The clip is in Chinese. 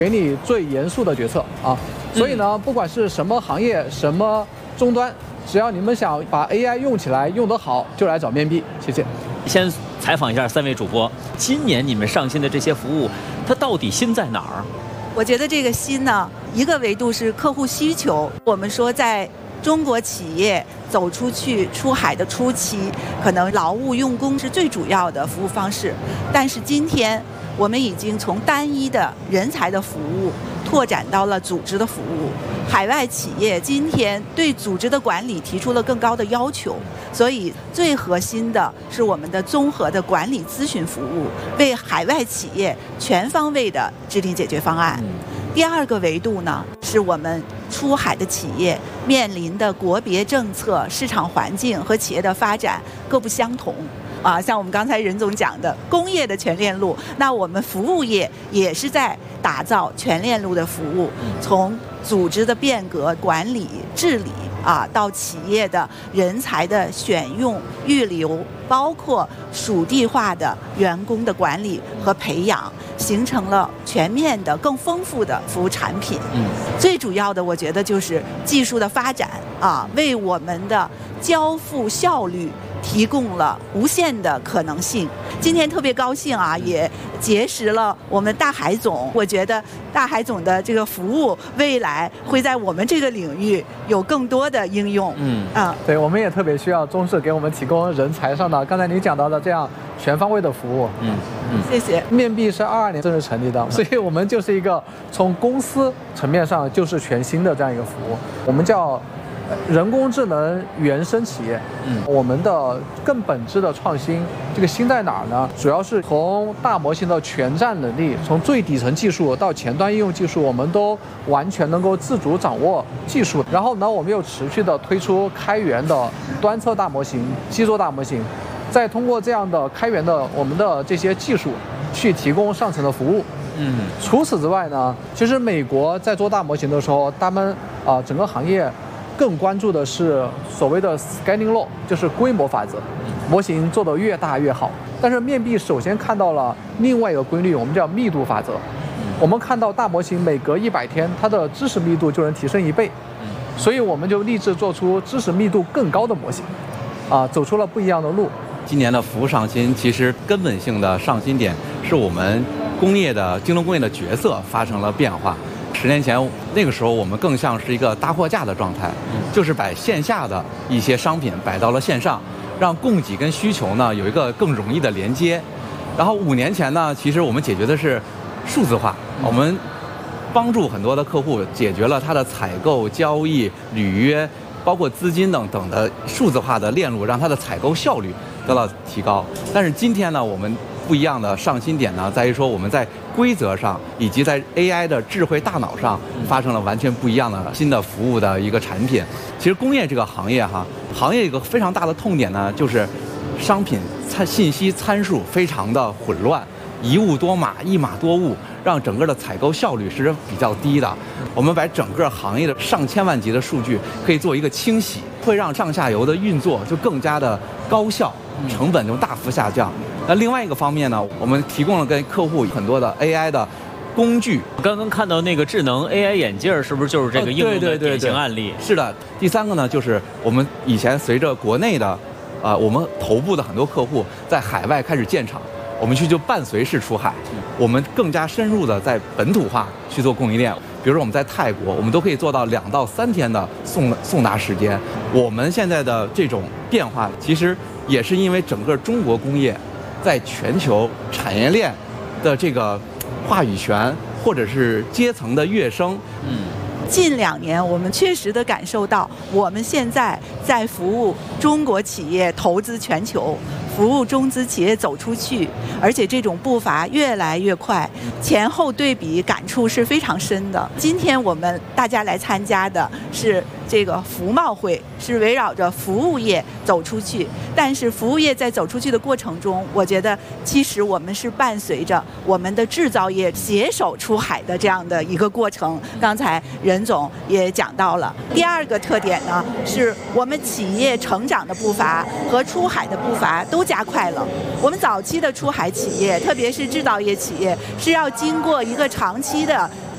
给你最严肃的决策啊。所以呢，不管是什么行业、什么终端，只要你们想把 AI 用起来、用得好，就来找面壁。谢谢。 先采访一下3位主播，今年你们上新的这些服务，它到底新在哪儿？ 我觉得这个新呢，一个维度是客户需求。我们说在中国企业走出去出海的初期，可能劳务用工是最主要的服务方式，但是今天我们已经从单一的人才的服务拓展到了组织的服务。海外企业今天对组织的管理提出了更高的要求，所以最核心的是我们的综合的管理咨询服务，为海外企业全方位的制定解决方案。第二个维度呢，是我们出海的企业面临的国别政策、市场环境和企业的发展各不相同。像我们刚才任总讲的工业的全链路，那我们服务业也是在打造全链路的服务，从组织的变革、管理、治理到企业的人才的选用、预留，包括属地化的员工的管理和培养，形成了全面的、更丰富的服务产品。最主要的，我觉得就是技术的发展为我们的交付效率提供了无限的可能性。今天特别高兴也结识了我们大海总。我觉得大海总的这个服务未来会在我们这个领域有更多的应用。 对，我们也特别需要中视给我们提供人才上的刚才你讲到的这样全方位的服务。 谢谢。 面壁是22年正式成立的，所以我们就是一个从公司层面上就是全新的这样一个服务，我们叫人工智能原生企业。我们的更本质的创新，这个新在哪儿呢？主要是从大模型的全站能力，从最底层技术到前端应用技术，我们都完全能够自主掌握技术。然后呢，我们又持续的推出开源的端侧大模型、基座大模型，再通过这样的开源的我们的这些技术去提供上层的服务。除此之外呢，其实美国在做大模型的时候，他们整个行业更关注的是所谓的 scaling law， 就是规模法则，模型做得越大越好。但是面壁首先看到了另外一个规律，我们叫密度法则。我们看到大模型每隔100天，它的知识密度就能提升1倍，所以我们就立志做出知识密度更高的模型，走出了不一样的路。 今年的服务上新，其实根本性的上新点是我们工业的京东工业的角色发生了变化。10年前那个时候，我们更像是一个搭货架的状态，就是把线下的一些商品摆到了线上，让供给跟需求呢有一个更容易的连接。然后5年前呢，其实我们解决的是数字化，我们帮助很多的客户解决了他的采购、交易、履约，包括资金等等的数字化的链路，让他的采购效率得到提高。但是今天呢，我们不一样的上新点呢，在于说我们在规则上以及在 AI 的智慧大脑上发生了完全不一样的新的服务的一个产品。其实工业这个行业行业一个非常大的痛点呢，就是商品信息参数非常的混乱，一物多码，一码多物，让整个的采购效率是比较低的。我们把整个行业的上千万级的数据可以做一个清洗，会让上下游的运作就更加的高效，成本就大幅下降。那另外一个方面呢，我们提供了给客户很多的 AI 的工具。 刚刚看到那个智能 AI 眼镜，是不是就是这个应用的典型案例？ 是的。第3个呢，就是我们以前随着国内的我们头部的很多客户在海外开始建厂，我们就伴随式出海，我们更加深入的在本土化去做供应链。比如说我们在泰国，我们都可以做到2到3天的送达时间。我们现在的这种变化，其实也是因为整个中国工业在全球产业链的这个话语权或者是阶层的跃升。 近2年，我们确实的感受到，我们现在在服务中国企业投资全球，服务中资企业走出去，而且这种步伐越来越快，前后对比感触是非常深的。今天我们大家来参加的是这个服贸会，是围绕着服务业走出去。但是服务业在走出去的过程中，我觉得其实我们是伴随着我们的制造业携手出海的这样的一个过程。刚才任总也讲到了。第2个特点呢，是我们企业成长的步伐和出海的步伐都加快了。我们早期的出海企业，特别是制造业企业，是要经过一个长期的